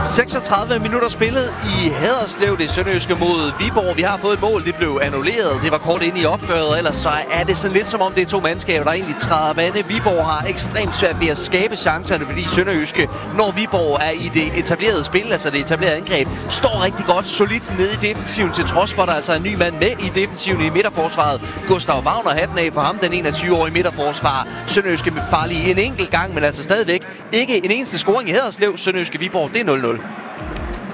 36 minutter spillet i Haderslev, det sønderjyske mod Viborg. Vi har fået et mål, det blev annulleret. Det var kort inde i opgøret, og ellers så er det sådan lidt som om det er to mandskaber, der egentlig træder vande. Viborg har ekstremt svært ved at skabe chancerne, fordi sønderjyske, når Viborg er i det etablerede spil, altså det etablerede angreb, står rigtig godt solidt nede i defensiven, til trods for, at der altså er en ny mand med i defensiven i midterforsvaret. Gustav Wagner, hatten af for ham, den 21-årige midterforsvar. Sønderjyske med farlige en enkelt gang, men altså stadigvæk ikke en eneste scoring i Haderslev. Sønderjyske Viborg, det er 0-0.